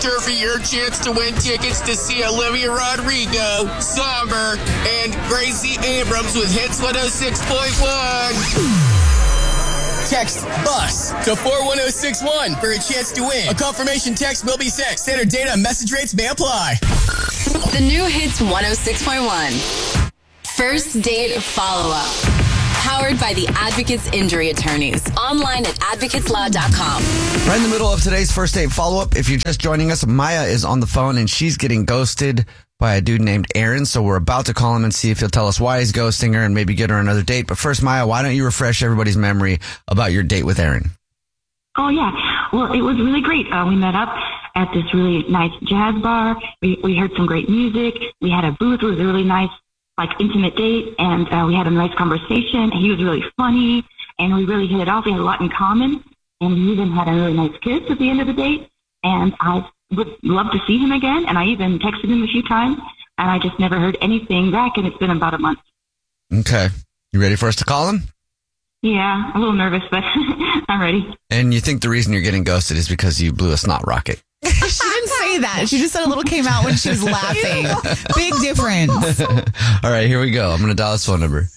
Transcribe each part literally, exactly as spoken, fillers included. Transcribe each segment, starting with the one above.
register for your chance to win tickets to see Olivia Rodrigo, Somber, and Gracie Abrams with Hits one oh six point one. Text BUS to four one oh six one for a chance to win. A confirmation text will be sent. Standard data and message rates may apply. The new Hits one oh six point one. First date follow-up. Powered by the Advocates Injury Attorneys. Online at advocates law dot com. Right in the middle of today's first date follow-up. If you're just joining us, Maya is on the phone and she's getting ghosted by a dude named Aaron. So we're about to call him and see if he'll tell us why he's ghosting her and maybe get her another date. But first, Maya, why don't you refresh everybody's memory about your date with Aaron? Oh, yeah. Well, it was really great. Uh, we met up at this really nice jazz bar. We, we heard some great music. We had a booth. It was a really nice, like, intimate date. And uh, we had a nice conversation. He was really funny. And we really hit it off. We had a lot in common. And we even had a really nice kiss at the end of the date. And I would love to see him again. And I even texted him a few times. And I just never heard anything back. And it's been about a month. Okay. You ready for us to call him? Yeah, a little nervous, but I'm ready. And you think the reason you're getting ghosted is because you blew a snot rocket? She didn't say that. She just said a little came out when she was laughing. Big difference. All right, here we go. I'm going to dial his phone number.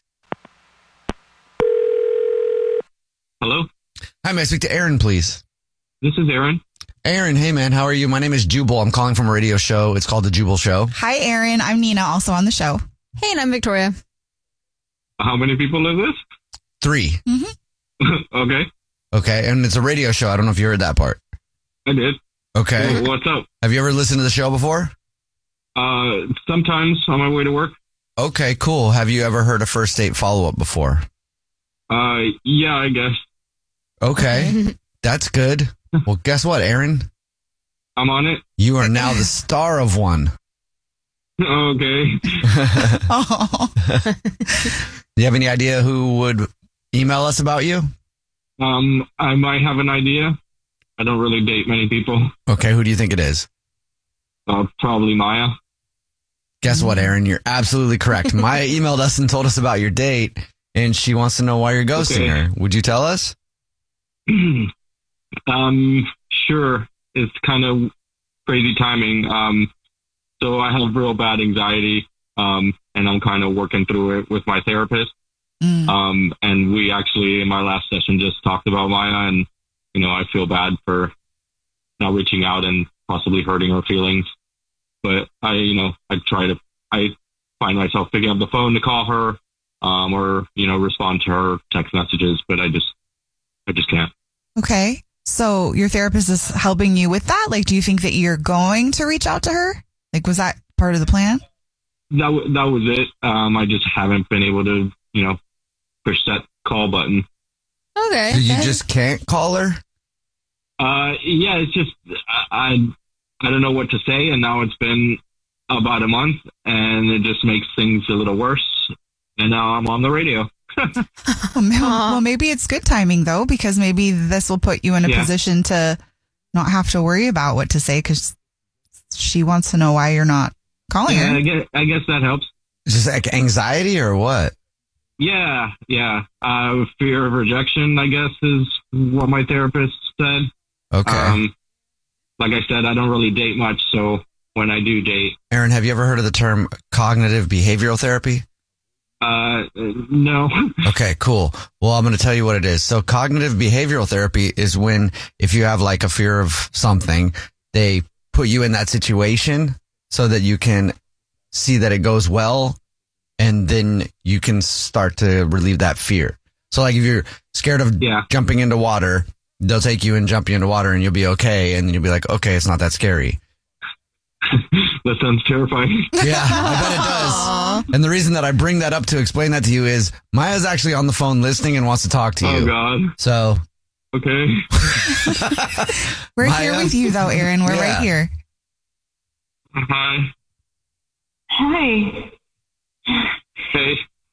Hello? Hi, may I speak to Aaron, please? This is Aaron. Aaron, hey, man. How are you? My name is Jubal. I'm calling from a radio show. It's called The Jubal Show. Hi, Aaron. I'm Nina, also on the show. Hey, and I'm Victoria. How many people is this? Three. Mm-hmm. Okay. Okay, and it's a radio show. I don't know if you heard that part. I did. Okay. What's up? Have you ever listened to the show before? Uh, sometimes on my way to work. Okay, cool. Have you ever heard a first date follow-up before? Uh, yeah, I guess. Okay, that's good. Well, guess what, Aaron? I'm on it. You are now the star of one. Okay. Oh. Do you have any idea who would email us about you? Um, I might have an idea. I don't really date many people. Okay, who do you think it is? Uh, probably Maya. Guess what, Aaron? You're absolutely correct. Maya emailed us and told us about your date, and she wants to know why you're ghosting Okay. her. Would you tell us? um, sure. It's kind of crazy timing. Um, so I have real bad anxiety, um, and I'm kind of working through it with my therapist. Mm. Um, and we actually, in my last session, just talked about Maya, and, you know, I feel bad for not reaching out and possibly hurting her feelings. But I, you know, I try to, I find myself picking up the phone to call her, um, or, you know, respond to her text messages, but I just, I just can't. Okay. So your therapist is helping you with that? Like, do you think that you're going to reach out to her? Like, was that part of the plan? That, w- that was it. Um, I just haven't been able to, you know, push that call button. Okay. So you just can't call her? Uh, yeah, it's just, I, I, I don't know what to say. And now it's been about a month and it just makes things a little worse. And now I'm on the radio. Oh, man. Well, maybe it's good timing, though, because maybe this will put you in a Yeah. position to not have to worry about what to say because she wants to know why you're not calling Yeah, her. I guess, I guess that helps. Just like anxiety or what? Yeah, yeah. Uh, fear of rejection, I guess, is what my therapist said. Okay. Um, like I said, I don't really date much, so when I do date, Aaron, have you ever heard of the term cognitive behavioral therapy? uh, no. Okay, cool. Well, I'm going to tell you what it is. So cognitive behavioral therapy is when if you have like a fear of something, they put you in that situation so that you can see that it goes well and then you can start to relieve that fear. So like if you're scared of Yeah. jumping into water, they'll take you and jump you into water and you'll be okay. And then you'll be like, okay, it's not that scary. That sounds terrifying. Yeah, I bet it does. And the reason that I bring that up to explain that to you is Maya's actually on the phone listening and wants to talk to you. Oh, God. So, Okay. We're here Maya? with you, though, Aaron. We're Yeah. right here. Hi. Hi. Hey.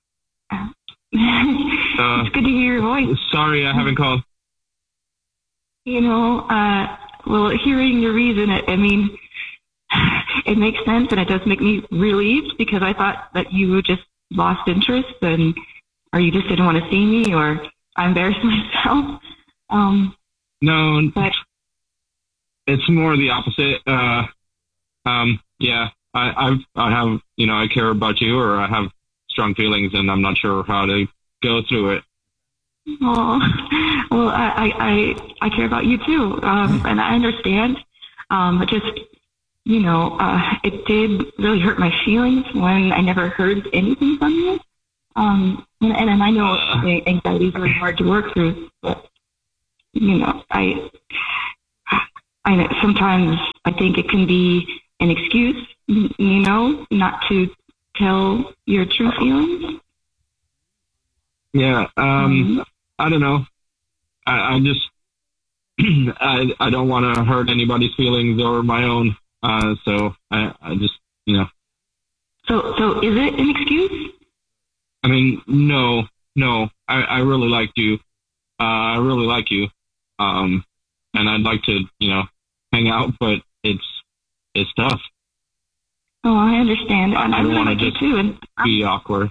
It's good to hear your voice. Sorry, I haven't called. You know, uh, well, hearing your reason, I, I mean, it makes sense and it does make me relieved because I thought that you just lost interest and, or you just didn't want to see me or I embarrassed myself. Um, No, but it's more the opposite. Uh, um, yeah, I, I've, I have, you know, I care about you, or I have strong feelings, and I'm not sure how to go through it. Oh, well, I, I, I care about you too. Um, and I understand. Um, it just, you know, uh, it did really hurt my feelings when I never heard anything from you. Um, and, and I know anxiety is really hard to work through, but, you know, I, I sometimes I think it can be an excuse, you know, not to tell your true feelings. Yeah. Um, mm-hmm. I don't know. I, I just, I, I don't want to hurt anybody's feelings or my own. Uh, so I, I just, you know. So, so is it an excuse? I mean, no, no, I, I really liked you. Uh, I really like you. Um, and I'd like to, you know, hang out, but it's, it's tough. Oh, I understand. I, and I I don't really want like to you just too. And be awkward.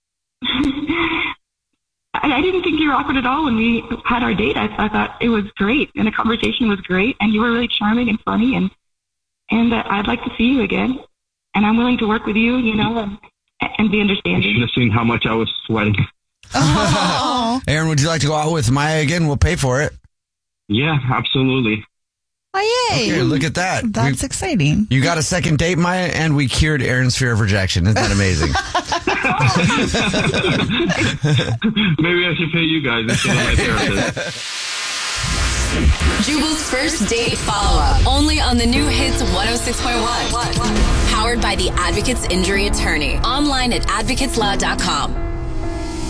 I, I didn't think you were awkward at all when we had our date. I, I thought it was great, and the conversation was great, and you were really charming and funny, and and uh, I'd like to see you again, and I'm willing to work with you, you know, and, and be You understanding. should have seen how much I was sweating. Oh, Aaron, would you like to go out with Maya again? We'll pay for it. Yeah, absolutely. oh yay. Okay, look at that. That's We- exciting. You got a second date, Maya, and we cured Aaron's fear of rejection. Isn't that amazing? Maybe I should pay you guys instead of my therapist. Jubal's first date follow-up. Only on the new Hits one oh six point one. Powered by the Advocates Injury Attorney. Online at advocates law dot com.